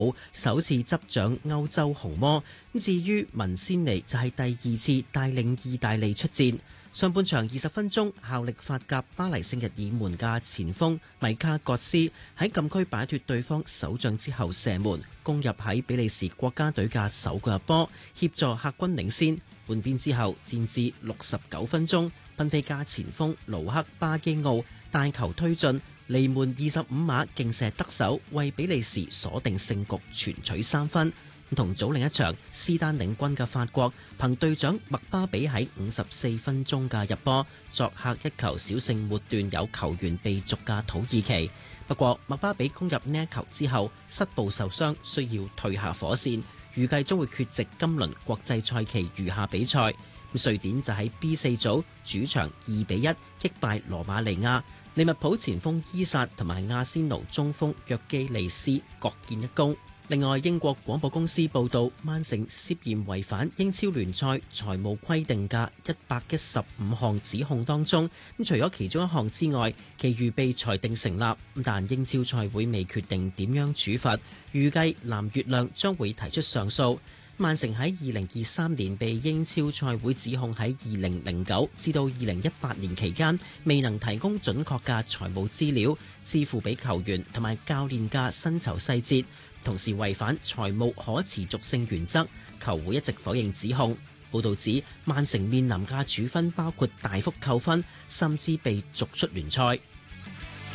首次執掌歐洲紅魔。至於文仙尼就係第二次帶領意大利出戰。上半場20分鐘，效力法甲巴黎聖日耳門嘅前鋒米卡葛斯喺禁區擺脫對方守將之後射門，攻入喺比利時國家隊嘅首個入波，協助客軍領先。換邊之後，戰至69分鐘，賓菲加前鋒盧克巴基奧帶球推進，離門25碼勁射得手，為比利時鎖定勝局，全取3分。同組另一場，斯丹領軍嘅法國憑隊長麥巴比喺54分鐘嘅入波，作客一球小勝末段有球員被逐嘅土耳其。不過麥巴比攻入呢一球之後膝部受傷，需要退下火線，預計將會缺席今輪國際賽期餘下比賽。瑞典就喺 B4 組主場2-1擊敗羅馬尼亞，利物浦前鋒伊薩同埋阿仙奴中鋒約基利斯各建一功。另外，英國廣播公司報道，曼城涉嫌違反英超聯賽財務規定嘅115項指控當中，除咗其中一項之外，其餘被裁定成立。但英超賽會未決定點樣處罰，預計藍月亮將會提出上訴。曼城喺2023年被英超賽會指控喺2009至到2018年期間未能提供準確嘅財務資料，支付俾球員同埋教練嘅薪酬細節，同時違反財務可持續性原則。球會一直否認指控。報導指，曼城面臨嘅處分包括大幅扣分，甚至被逐出聯賽。